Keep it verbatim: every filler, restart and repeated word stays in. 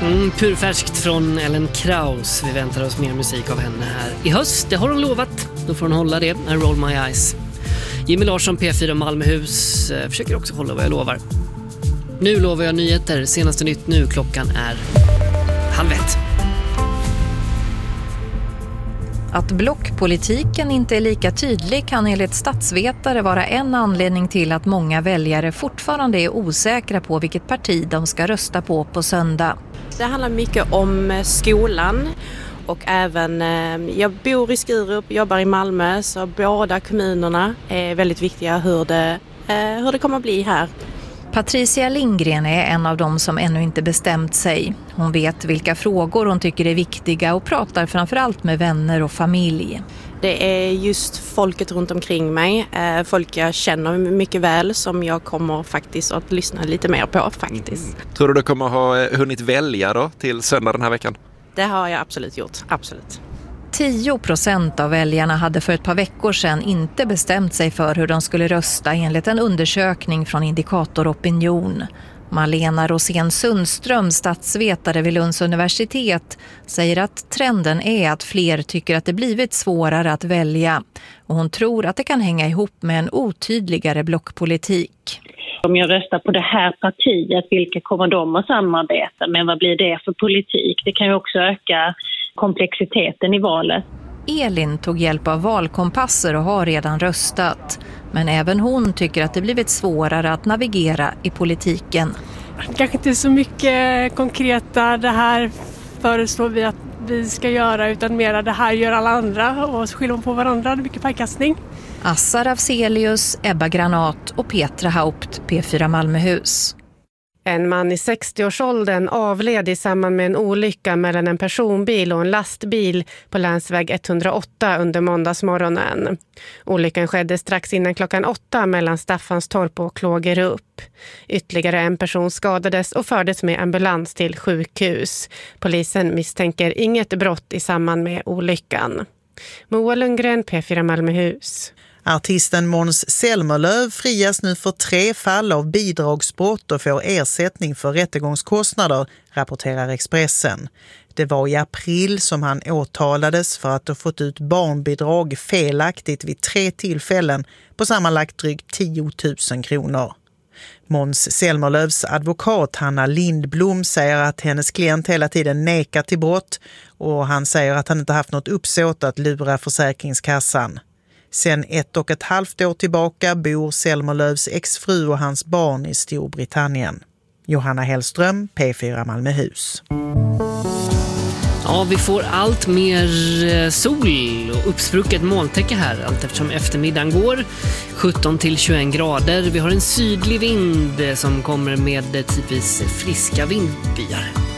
Mm, purfärskt från Ellen Krauss. Vi väntar oss mer musik av henne här i höst. Det har hon lovat. Då får hon hålla det. I Roll My Eyes. Jimmy Larsson, P fyra Malmöhus, försöker också hålla vad jag lovar. Nu lovar jag nyheter. Senaste nytt nu. Klockan är halv ett. Att blockpolitiken inte är lika tydlig kan enligt statsvetare vara en anledning till att många väljare fortfarande är osäkra på vilket parti de ska rösta på på söndag. Det handlar mycket om skolan och även, jag bor i Skurup, jobbar i Malmö, så båda kommunerna är väldigt viktiga hur det, hur det kommer att bli här. Patricia Lindgren är en av dem som ännu inte bestämt sig. Hon vet vilka frågor hon tycker är viktiga och pratar framförallt med vänner och familj. Det är just folket runt omkring mig, folk jag känner mycket väl som jag kommer faktiskt att lyssna lite mer på faktiskt. Tror du du kommer ha hunnit välja då till söndag den här veckan? Det har jag absolut gjort, absolut. tio procent av väljarna hade för ett par veckor sedan inte bestämt sig för hur de skulle rösta enligt en undersökning från Indikator Opinion. Malena Rosén Sundström, statsvetare vid Lunds universitet, säger att trenden är att fler tycker att det blivit svårare att välja. Och hon tror att det kan hänga ihop med en otydligare blockpolitik. Om jag röstar på det här partiet, vilka kommer de att samarbeta med? Vad blir det för politik? Det kan ju också öka komplexiteten i valet. Elin tog hjälp av valkompasser och har redan röstat. Men även hon tycker att det blivit svårare att navigera i politiken. Kanske inte så mycket konkreta, det här föreslår vi att vi ska göra, utan mer det här gör alla andra och så skyller de på varandra. Det är mycket pajkastning. Assar Afzelius, Ebba Granat och Petra Haupt, P fyra Malmöhus. En man i sextioårsåldern avled i samband med en olycka mellan en personbil och en lastbil på länsväg etthundraåtta under måndagsmorgonen. Olyckan skedde strax innan klockan åtta mellan Staffanstorp och Klågerup. Ytterligare en person skadades och fördes med ambulans till sjukhus. Polisen misstänker inget brott i samband med olyckan. Moa Lundgren, P fyra Malmöhus. Artisten Måns Zelmerlöw frias nu för tre fall av bidragsbrott och får ersättning för rättegångskostnader, rapporterar Expressen. Det var i april som han åtalades för att ha fått ut barnbidrag felaktigt vid tre tillfällen på sammanlagt drygt tio tusen kronor. Måns Zelmerlövs advokat Hanna Lindblom säger att hennes klient hela tiden nekar till brott och han säger att han inte haft något uppsåt att lura Försäkringskassan. Sen ett och ett halvt år tillbaka bor Zelmerlövs exfru och hans barn i Storbritannien. Johanna Hellström, P fyra Malmöhus. Ja, vi får allt mer sol och uppsprucket molntäcke här allt eftersom eftermiddagen går. sjutton till tjugoett grader. Vi har en sydlig vind som kommer med tidvis friska vindbyar.